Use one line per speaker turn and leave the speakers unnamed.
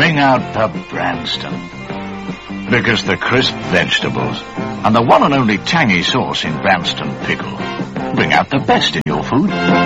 bring out the Branston. Because the crisp vegetables and the one and only tangy sauce in Branston Pickle bring out the best in your food.